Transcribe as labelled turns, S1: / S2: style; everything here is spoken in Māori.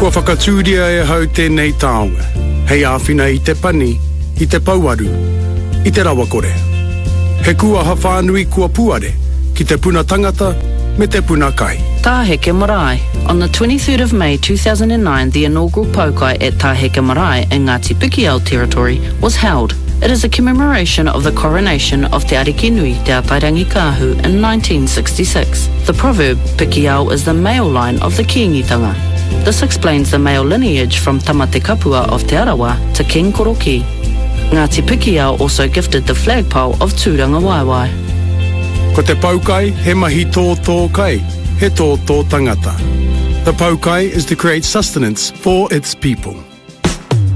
S1: Kua whakatūria e hau tēnei taonga. Hei āwhina I te pani, I te pauaru, I te rawakore. He kua hawhanui kua puare, ki te puna tangata, me te puna kai.
S2: Tāheke Marae. On the 23rd of May 2009, the inaugural Paukai at Tāheke Marae in Ngāti Pikiao territory was held. It is a commemoration of the coronation of Te Arikinui Te Atairangi Kāhu in 1966. The proverb, Pikiao is the male line of the Kiingitanga. This explains the male lineage from Tamate Kapua of Te Arawa to King Koroki. Ngāti Pikiao also gifted the flagpole of Tūranga Waiwai.
S1: Ko te paukai, he mahi tō kai, he tō tangata. The paukai is to create sustenance for its people.